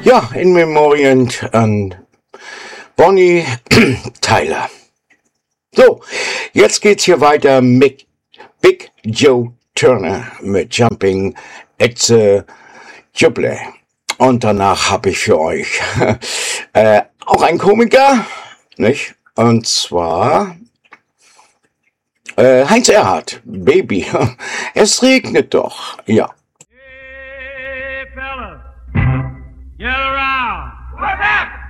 Ja, in Memorien an Bonnie Tyler. So, jetzt geht's hier weiter mit Big Joe Turner mit Jumping at the Jubilee. Und danach habe ich für euch auch einen Komiker, nicht? Und zwar Heinz Erhardt, Baby. Es regnet doch, ja. Hey, fellas, get around. What's happening?